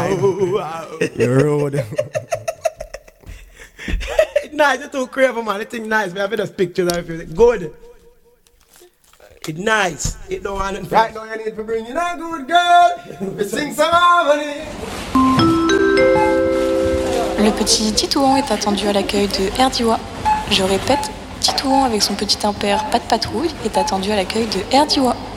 You rude. Nice, you're too crazy, man. It's nice. We have just pictures of it. Good. It's nice. It don't want it. Right now, you need to bring in a good girl. We sing some harmony. Le petit Titouan est attendu à l'accueil de Erdiwa. Je répète, Titouan avec son petit impair pas de patrouille est attendu à l'accueil de Erdiwa.